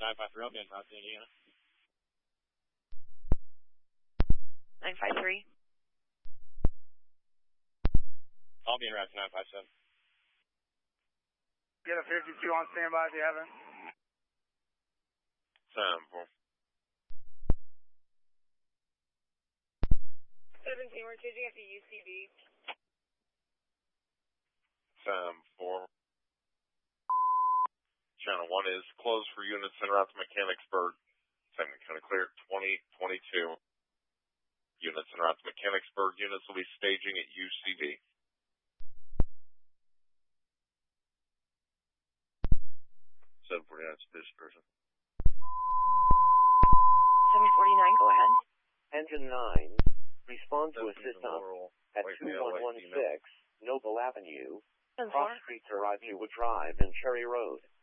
953, I'll be in Route to Indiana. 953. I'll be in Route to 957. Get a 52 on standby if you haven't. 7-4. 17, we're changing at the UCB. 7-4. Channel 1 is closed for units en route to Mechanicsburg. Segment kind of clear at 2022. Units en route to Mechanicsburg. Units will be staging at UCB. 749, it's this person. 749, go ahead. Engine 9, respond to assist us at 2116 Noble Avenue, 10-4. Cross Street to Ivy Wood Drive and Cherry Road.